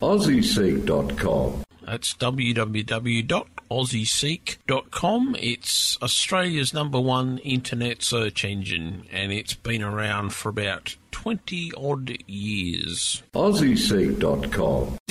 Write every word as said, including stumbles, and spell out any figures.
aussie seek dot com. That's w w w dot aussie seek dot com. It's Australia's number one internet search engine, and it's been around for about twenty odd years. aussie seek dot com.